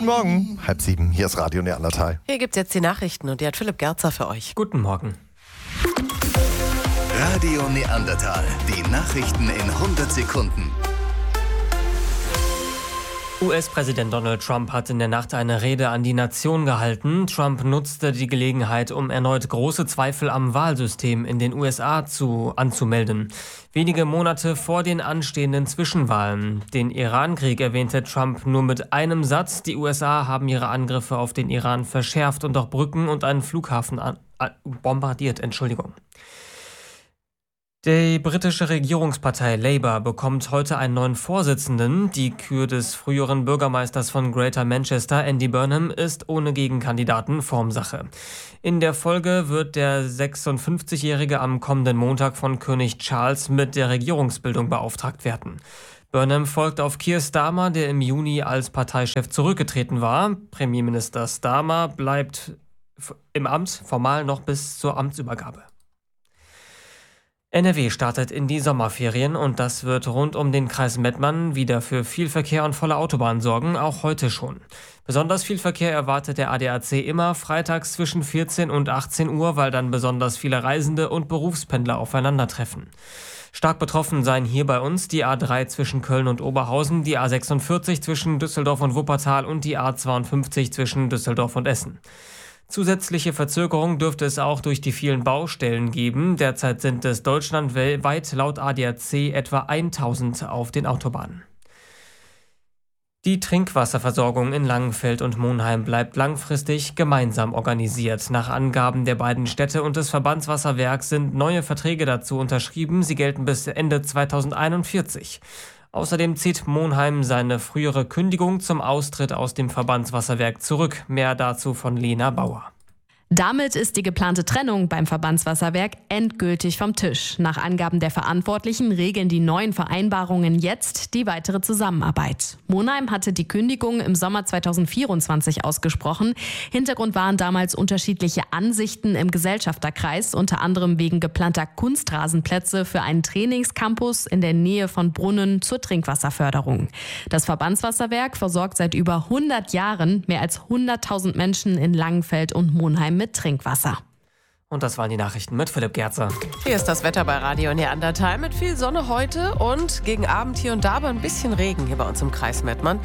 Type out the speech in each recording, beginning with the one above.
Morgen, 6:30, hier ist Radio Neandertal. Hier gibt's jetzt die Nachrichten und die hat Philipp Gerzer für euch. Guten Morgen. Radio Neandertal, die Nachrichten in 100 Sekunden. US-Präsident Donald Trump hat in der Nacht eine Rede an die Nation gehalten. Trump nutzte die Gelegenheit, um erneut große Zweifel am Wahlsystem in den USA anzumelden. Wenige Monate vor den anstehenden Zwischenwahlen. Den Iran-Krieg erwähnte Trump nur mit einem Satz. Die USA haben ihre Angriffe auf den Iran verschärft und auch Brücken und einen Flughafen bombardiert. Die britische Regierungspartei Labour bekommt heute einen neuen Vorsitzenden. Die Kür des früheren Bürgermeisters von Greater Manchester, Andy Burnham, ist ohne Gegenkandidaten Formsache. In der Folge wird der 56-Jährige am kommenden Montag von König Charles mit der Regierungsbildung beauftragt werden. Burnham folgt auf Keir Starmer, der im Juni als Parteichef zurückgetreten war. Premierminister Starmer bleibt im Amt formal noch bis zur Amtsübergabe. NRW startet in die Sommerferien und das wird rund um den Kreis Mettmann wieder für viel Verkehr und volle Autobahnen sorgen, auch heute schon. Besonders viel Verkehr erwartet der ADAC immer freitags zwischen 14 und 18 Uhr, weil dann besonders viele Reisende und Berufspendler aufeinandertreffen. Stark betroffen seien hier bei uns die A3 zwischen Köln und Oberhausen, die A46 zwischen Düsseldorf und Wuppertal und die A52 zwischen Düsseldorf und Essen. Zusätzliche Verzögerung dürfte es auch durch die vielen Baustellen geben. Derzeit sind es deutschlandweit laut ADAC etwa 1000 auf den Autobahnen. Die Trinkwasserversorgung in Langenfeld und Monheim bleibt langfristig gemeinsam organisiert. Nach Angaben der beiden Städte und des Verbandswasserwerks sind neue Verträge dazu unterschrieben. Sie gelten bis Ende 2041. Außerdem zieht Monheim seine frühere Kündigung zum Austritt aus dem Verbandswasserwerk zurück. Mehr dazu von Lena Bauer. Damit ist die geplante Trennung beim Verbandswasserwerk endgültig vom Tisch. Nach Angaben der Verantwortlichen regeln die neuen Vereinbarungen jetzt die weitere Zusammenarbeit. Monheim hatte die Kündigung im Sommer 2024 ausgesprochen. Hintergrund waren damals unterschiedliche Ansichten im Gesellschafterkreis, unter anderem wegen geplanter Kunstrasenplätze für einen Trainingscampus in der Nähe von Brunnen zur Trinkwasserförderung. Das Verbandswasserwerk versorgt seit über 100 Jahren mehr als 100.000 Menschen in Langenfeld und Monheim mit Trinkwasser. Und das waren die Nachrichten mit Philipp Gerzer. Hier ist das Wetter bei Radio Neandertal mit viel Sonne heute und gegen Abend hier und da aber ein bisschen Regen hier bei uns im Kreis Mettmann.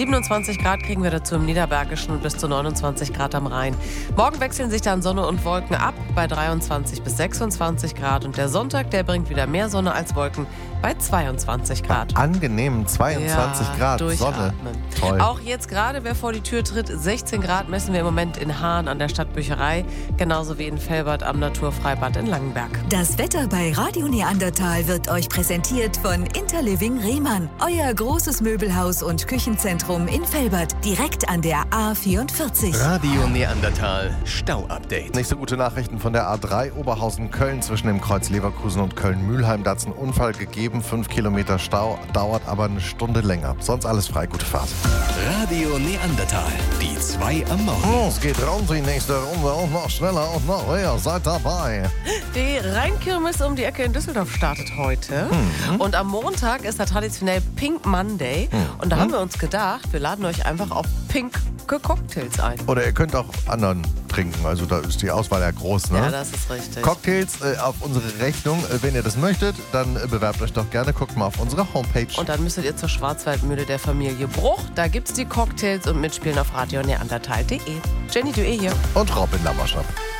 27 Grad kriegen wir dazu im Niederbergischen und bis zu 29 Grad am Rhein. Morgen wechseln sich dann Sonne und Wolken ab bei 23 bis 26 Grad und der Sonntag, der bringt wieder mehr Sonne als Wolken bei 22 Grad. Angenehm, 22 Grad Sonne. Toll. Auch jetzt gerade, wer vor die Tür tritt, 16 Grad messen wir im Moment in Hahn an der Stadtbücherei, genauso wie in Velbert am Naturfreibad in Langenberg. Das Wetter bei Radio Neandertal wird euch präsentiert von Interliving Rehmann. Euer großes Möbelhaus und Küchenzentrum in Velbert, direkt an der A44. Radio Neandertal Stau-Update. Nächste gute Nachrichten von der A3 Oberhausen-Köln zwischen dem Kreuz Leverkusen und Köln-Mühlheim. Da hat es einen Unfall gegeben, 5 Kilometer Stau, dauert aber eine Stunde länger. Sonst alles frei, gute Fahrt. Radio Neandertal, die 2 am Morgen. Los geht raus die nächste Runde und noch schneller und noch höher. Seid dabei. Die Rheinkirmes um die Ecke in Düsseldorf startet heute. Und am Montag ist da traditionell Pink Monday. Und da haben wir uns gedacht, wir laden euch einfach auf pinke Cocktails ein. Oder ihr könnt auch anderen trinken. Also da ist die Auswahl ja groß, ne? Ja, das ist richtig. Cocktails auf unsere Rechnung. Wenn ihr das möchtet, dann bewerbt euch doch gerne. Guckt mal auf unsere Homepage. Und dann müsstet ihr zur Schwarzwaldmühle der Familie Bruch. Da gibt's die Cocktails und mitspielen auf radioneandertal.de. Jenny Dué hier. Und Robin Lammerschnapp.